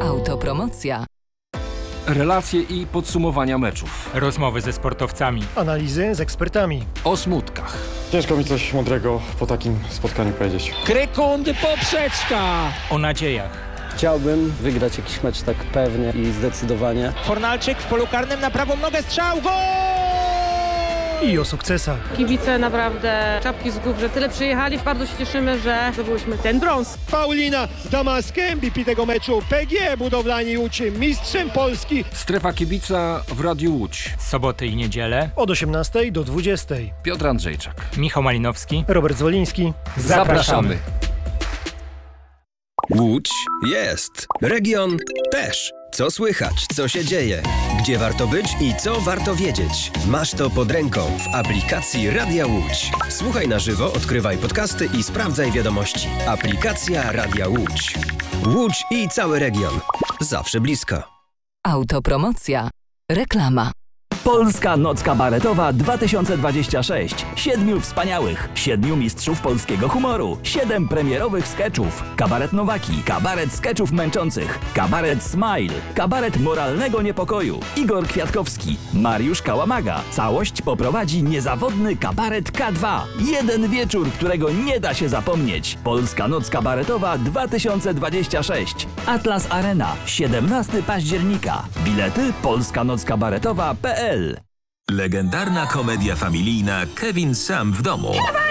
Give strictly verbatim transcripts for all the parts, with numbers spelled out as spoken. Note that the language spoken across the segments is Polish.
Autopromocja. Relacje i podsumowania meczów. Rozmowy ze sportowcami. Analizy z ekspertami. O smutkach. Ciężko mi coś mądrego po takim spotkaniu powiedzieć. Krykundy poprzeczka. O nadziejach. Chciałbym wygrać jakiś mecz tak pewnie i zdecydowanie. Fornalczyk w polu karnym na prawą nogę, strzał, gol! I o sukcesach. Kibice naprawdę czapki z głów, że tyle przyjechali. Bardzo się cieszymy, że zdobyliśmy ten brąz. Paulina Damask, M V P tego meczu. P G Budowlani Łódź, mistrzem Polski. Strefa kibica w Radiu Łódź. Soboty i niedzielę. Od osiemnastej do dwudziestej. Piotr Andrzejczak. Michał Malinowski. Robert Zwoliński. Zapraszamy. Łódź jest. Region też. Co słychać, co się dzieje, gdzie warto być i co warto wiedzieć. Masz to pod ręką w aplikacji Radia Łódź. Słuchaj na żywo, odkrywaj podcasty i sprawdzaj wiadomości. Aplikacja Radia Łódź. Łódź i cały region. Zawsze blisko. Autopromocja. Reklama. Polska Noc Kabaretowa dwa tysiące dwadzieścia sześć. Siedmiu wspaniałych, siedmiu mistrzów polskiego humoru, siedem premierowych skeczów. Kabaret Nowaki, kabaret skeczów męczących, kabaret Smile, kabaret moralnego niepokoju. Igor Kwiatkowski, Mariusz Kałamaga. Całość poprowadzi niezawodny kabaret K dwa. Jeden wieczór, którego nie da się zapomnieć. Polska Noc Kabaretowa dwa tysiące dwadzieścia sześć. Atlas Arena, siedemnastego października. Bilety polska noc kabaretowa kropka p l. Legendarna komedia familijna Kevin sam w domu.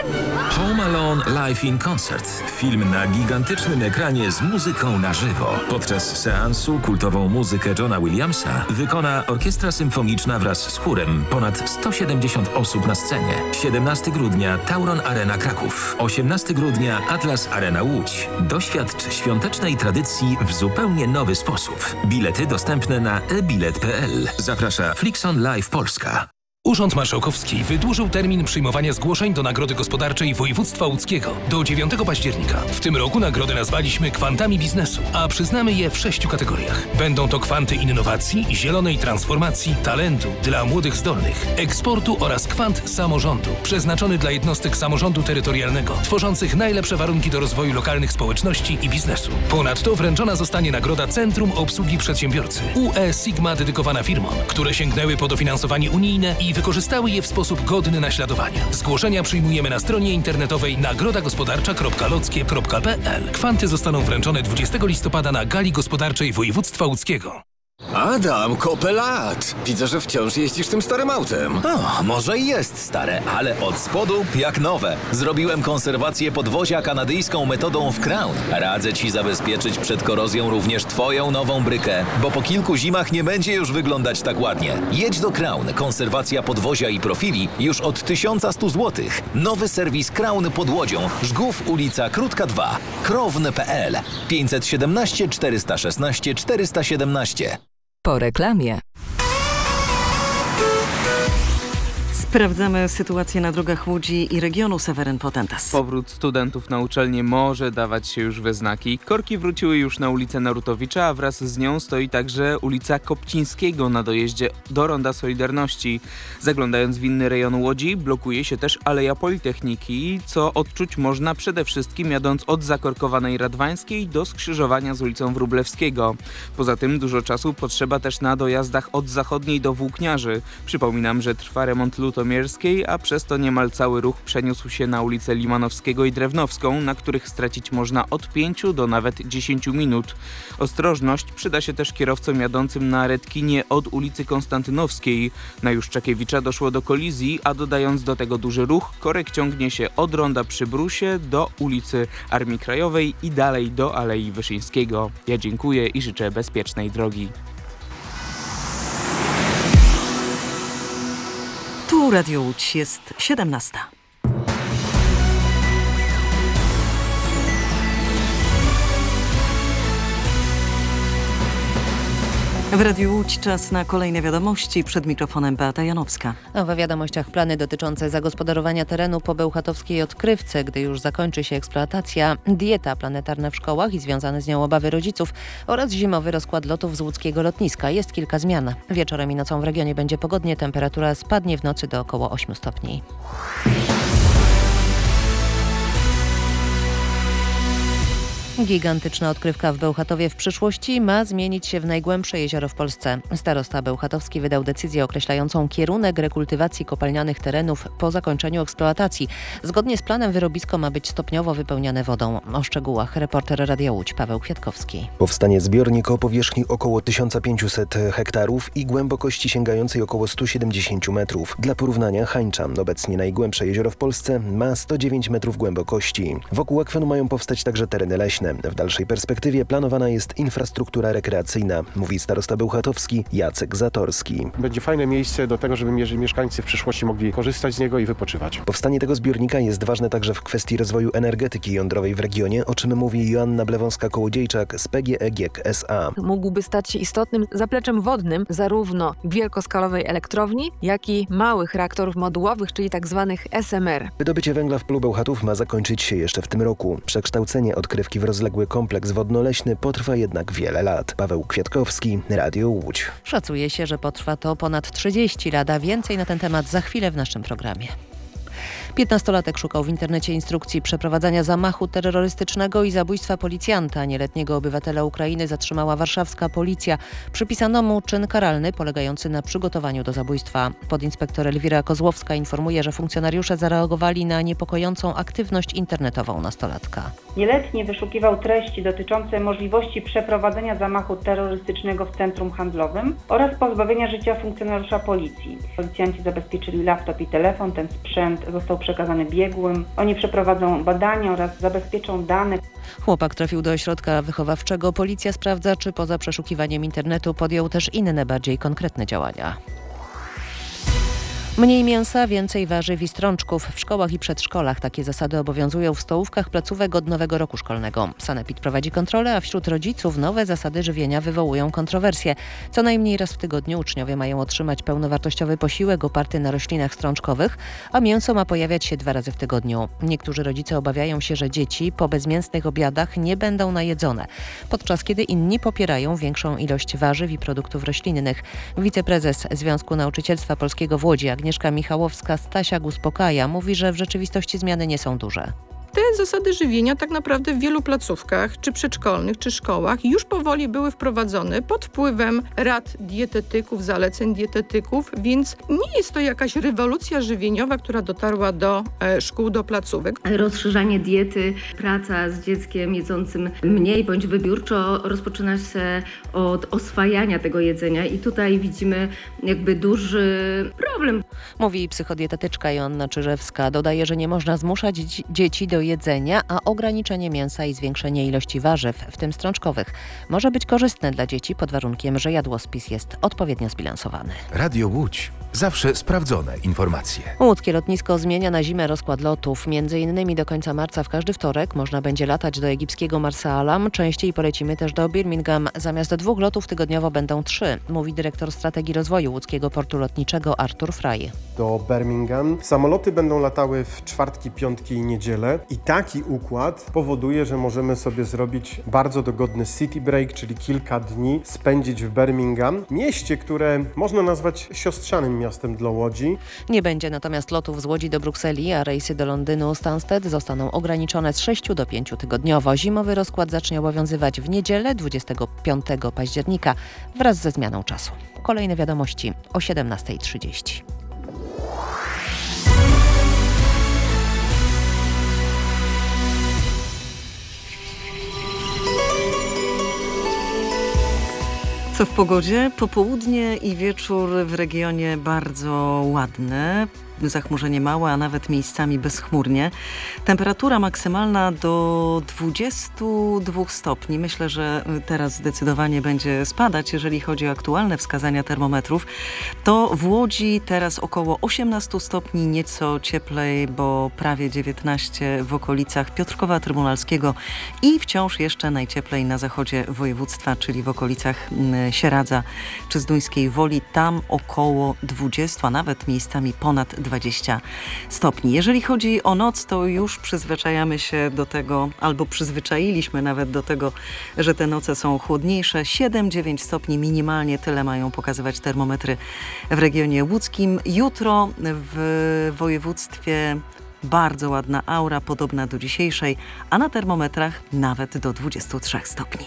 Home Alone Live in Concert. Film na gigantycznym ekranie z muzyką na żywo. Podczas seansu kultową muzykę Johna Williamsa wykona orkiestra symfoniczna wraz z chórem. Ponad sto siedemdziesiąt osób na scenie. siedemnastego grudnia Tauron Arena Kraków. osiemnastego grudnia Atlas Arena Łódź. Doświadcz świątecznej tradycji w zupełnie nowy sposób. Bilety dostępne na e bilet kropka p l. Zaprasza Flixon Live Polska. Urząd Marszałkowski wydłużył termin przyjmowania zgłoszeń do Nagrody Gospodarczej Województwa Łódzkiego do dziewiątego października. W tym roku nagrodę nazwaliśmy Kwantami Biznesu, a przyznamy je w sześciu kategoriach. Będą to kwanty innowacji, zielonej transformacji, talentu dla młodych zdolnych, eksportu oraz kwant samorządu, przeznaczony dla jednostek samorządu terytorialnego, tworzących najlepsze warunki do rozwoju lokalnych społeczności i biznesu. Ponadto wręczona zostanie nagroda Centrum Obsługi Przedsiębiorcy U E Sigma dedykowana firmom, które sięgnęły po dofinansowanie unijne i wykorzystały je w sposób godny naśladowania. Zgłoszenia przyjmujemy na stronie internetowej nagroda gospodarcza kropka lockie kropka p l. Kwanty zostaną wręczone dwudziestego listopada na Gali Gospodarczej Województwa Łódzkiego. Adam, kopę lat! Widzę, że wciąż jeździsz tym starym autem. O, może i jest stare, ale od spodu jak nowe. Zrobiłem konserwację podwozia kanadyjską metodą w Crown. Radzę Ci zabezpieczyć przed korozją również Twoją nową brykę, bo po kilku zimach nie będzie już wyglądać tak ładnie. Jedź do Crown. Konserwacja podwozia i profili już od tysiąc sto złotych. Nowy serwis Crown pod Łodzią. Żgów, ulica Krótka dwa. krowny kropka p l. pięćset siedemnaście czterysta szesnaście czterysta siedemnaście. Po reklamie. Sprawdzamy sytuację na drogach Łodzi i regionu. Seweryn Potentas. Powrót studentów na uczelnię może dawać się już we znaki. Korki wróciły już na ulicę Narutowicza, a wraz z nią stoi także ulica Kopcińskiego na dojeździe do Ronda Solidarności. Zaglądając w inny rejon Łodzi, blokuje się też Aleja Politechniki, co odczuć można przede wszystkim jadąc od zakorkowanej Radwańskiej do skrzyżowania z ulicą Wróblewskiego. Poza tym dużo czasu potrzeba też na dojazdach od Zachodniej do Włókniarzy. Przypominam, że trwa remont Lutomierskiej, a przez to niemal cały ruch przeniósł się na ulicę Limanowskiego i Drewnowską, na których stracić można od pięciu do nawet dziesięciu minut. Ostrożność przyda się też kierowcom jadącym na Redkinie od ulicy Konstantynowskiej. Na Juszczakiewicza doszło do kolizji, a dodając do tego duży ruch, korek ciągnie się od ronda przy Brusie do ulicy Armii Krajowej i dalej do Alei Wyszyńskiego. Ja dziękuję i życzę bezpiecznej drogi. Tu Radio Łódź, jest siedemnasta. W Radiu Łódź czas na kolejne wiadomości. Przed mikrofonem Beata Janowska. A w wiadomościach plany dotyczące zagospodarowania terenu po bełchatowskiej odkrywce, gdy już zakończy się eksploatacja, dieta planetarna w szkołach i związane z nią obawy rodziców oraz zimowy rozkład lotów z łódzkiego lotniska. Jest kilka zmian. Wieczorem i nocą w regionie będzie pogodnie, temperatura spadnie w nocy do około ośmiu stopni. Gigantyczna odkrywka w Bełchatowie w przyszłości ma zmienić się w najgłębsze jezioro w Polsce. Starosta bełchatowski wydał decyzję określającą kierunek rekultywacji kopalnianych terenów po zakończeniu eksploatacji. Zgodnie z planem wyrobisko ma być stopniowo wypełniane wodą. O szczegółach reporter Radia Łódź Paweł Kwiatkowski. Powstanie zbiornik o powierzchni około tysiąc pięćset hektarów i głębokości sięgającej około sto siedemdziesiąt metrów. Dla porównania Hańcza, obecnie najgłębsze jezioro w Polsce, ma sto dziewięć metrów głębokości. Wokół akwenu mają powstać także tereny leśne. W dalszej perspektywie planowana jest infrastruktura rekreacyjna, mówi starosta bełchatowski Jacek Zatorski. Będzie fajne miejsce do tego, żeby mieszkańcy w przyszłości mogli korzystać z niego i wypoczywać. Powstanie tego zbiornika jest ważne także w kwestii rozwoju energetyki jądrowej w regionie, o czym mówi Joanna Blewąska-Kołodziejczak z P G E G I E K S A. Mógłby stać się istotnym zapleczem wodnym zarówno wielkoskalowej elektrowni, jak i małych reaktorów modułowych, czyli tzw. S M R. Wydobycie węgla w Polu Bełchatów ma zakończyć się jeszcze w tym roku. Przekształcenie odkrywki w rozległy kompleks wodno-leśny potrwa jednak wiele lat. Paweł Kwiatkowski, Radio Łódź. Szacuje się, że potrwa to ponad trzydzieści lat, a więcej na ten temat za chwilę w naszym programie. piętnastolatek szukał w internecie instrukcji przeprowadzania zamachu terrorystycznego i zabójstwa policjanta. Nieletniego obywatela Ukrainy zatrzymała warszawska policja. Przypisano mu czyn karalny polegający na przygotowaniu do zabójstwa. Podinspektor Elwira Kozłowska informuje, że funkcjonariusze zareagowali na niepokojącą aktywność internetową nastolatka. Nieletni wyszukiwał treści dotyczące możliwości przeprowadzenia zamachu terrorystycznego w centrum handlowym oraz pozbawienia życia funkcjonariusza policji. Policjanci zabezpieczyli laptop i telefon. Ten sprzęt został przekazany biegłym. Oni przeprowadzą badania oraz zabezpieczą dane. Chłopak trafił do ośrodka wychowawczego. Policja sprawdza, czy poza przeszukiwaniem internetu podjął też inne, bardziej konkretne działania. Mniej mięsa, więcej warzyw i strączków. W szkołach i przedszkolach takie zasady obowiązują w stołówkach placówek od nowego roku szkolnego. Sanepid prowadzi kontrolę, a wśród rodziców nowe zasady żywienia wywołują kontrowersje. Co najmniej raz w tygodniu uczniowie mają otrzymać pełnowartościowy posiłek oparty na roślinach strączkowych, a mięso ma pojawiać się dwa razy w tygodniu. Niektórzy rodzice obawiają się, że dzieci po bezmięsnych obiadach nie będą najedzone, podczas kiedy inni popierają większą ilość warzyw i produktów roślinnych. Wiceprezes Związku Nauczycielstwa Polskiego w Łodzi Agnieszka Michałowska-Stasiak uspokaja. Mówi, że w rzeczywistości zmiany nie są duże. Te zasady żywienia tak naprawdę w wielu placówkach, czy przedszkolnych, czy szkołach już powoli były wprowadzone pod wpływem rad dietetyków, zaleceń dietetyków, więc nie jest to jakaś rewolucja żywieniowa, która dotarła do e, szkół, do placówek. Rozszerzanie diety, praca z dzieckiem jedzącym mniej bądź wybiórczo rozpoczyna się od oswajania tego jedzenia i tutaj widzimy jakby duży problem. Mówi psychodietetyczka Joanna Czyżewska. Dodaje, że nie można zmuszać dzi- dzieci do jedzenia, a ograniczenie mięsa i zwiększenie ilości warzyw, w tym strączkowych, może być korzystne dla dzieci pod warunkiem, że jadłospis jest odpowiednio zbilansowany. Radio Łódź. Zawsze sprawdzone informacje. Łódzkie lotnisko zmienia na zimę rozkład lotów. Między innymi do końca marca w każdy wtorek można będzie latać do egipskiego Marsa Alam. Częściej polecimy też do Birmingham. Zamiast dwóch lotów tygodniowo będą trzy, mówi dyrektor strategii rozwoju łódzkiego portu lotniczego Artur Fraj. Do Birmingham samoloty będą latały w czwartki, piątki i niedzielę i taki układ powoduje, że możemy sobie zrobić bardzo dogodny city break, czyli kilka dni spędzić w Birmingham, mieście, które można nazwać siostrzanym miastem dla Łodzi. Nie będzie natomiast lotów z Łodzi do Brukseli, a rejsy do Londynu Stansted zostaną ograniczone z sześciu do pięciu tygodniowo. Zimowy rozkład zacznie obowiązywać w niedzielę dwudziestego piątego października wraz ze zmianą czasu. Kolejne wiadomości o siedemnasta trzydzieści. Co w pogodzie? Popołudnie i wieczór w regionie bardzo ładne. Zachmurzenie małe, a nawet miejscami bezchmurnie. Temperatura maksymalna do dwudziestu dwóch stopni. Myślę, że teraz zdecydowanie będzie spadać, jeżeli chodzi o aktualne wskazania termometrów. To w Łodzi teraz około osiemnastu stopni, nieco cieplej, bo prawie dziewiętnaście w okolicach Piotrkowa Trybunalskiego i wciąż jeszcze najcieplej na zachodzie województwa, czyli w okolicach Sieradza czy Zduńskiej Woli. Tam około dwudziestu, a nawet miejscami ponad dwudziestu stopni. Jeżeli chodzi o noc, to już przyzwyczajamy się do tego, albo przyzwyczailiśmy nawet do tego, że te noce są chłodniejsze. siedem do dziewięciu stopni minimalnie, tyle mają pokazywać termometry w regionie łódzkim. Jutro w województwie bardzo ładna aura, podobna do dzisiejszej, a na termometrach nawet do dwudziestu trzech stopni.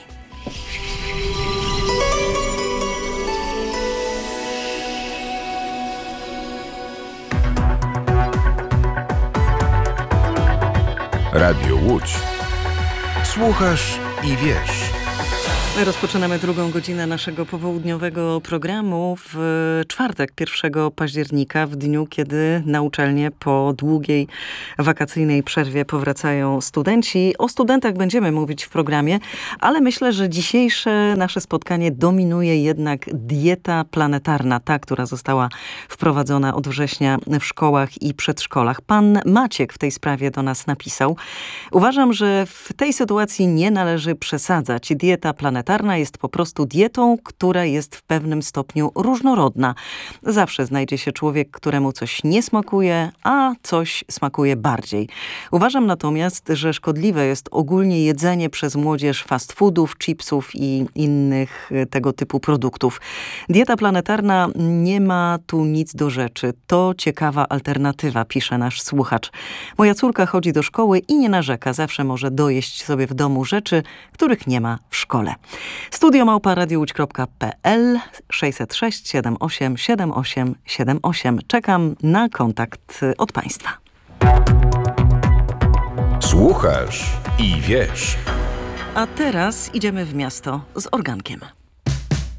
Radio Łódź. Słuchasz i wiesz. Rozpoczynamy drugą godzinę naszego popołudniowego programu w czwartek, pierwszego października, w dniu, kiedy na uczelnię po długiej wakacyjnej przerwie powracają studenci. O studentach będziemy mówić w programie, ale myślę, że dzisiejsze nasze spotkanie dominuje jednak dieta planetarna, ta, która została wprowadzona od września w szkołach i przedszkolach. Pan Maciek w tej sprawie do nas napisał: uważam, że w tej sytuacji nie należy przesadzać. Dieta planetarna jest po prostu dietą, która jest w pewnym stopniu różnorodna. Zawsze znajdzie się człowiek, któremu coś nie smakuje, a coś smakuje bardziej. Uważam natomiast, że szkodliwe jest ogólnie jedzenie przez młodzież fast foodów, chipsów i innych tego typu produktów. Dieta planetarna nie ma tu nic do rzeczy. To ciekawa alternatywa, pisze nasz słuchacz. Moja córka chodzi do szkoły i nie narzeka. Zawsze może dojeść sobie w domu rzeczy, których nie ma w szkole. Studio małpa radio łódź kropka pe el sześćset sześć siedem osiem siedem osiem siedem osiem. Czekam na kontakt od Państwa. Słuchasz i wiesz. A teraz idziemy w miasto z organkiem.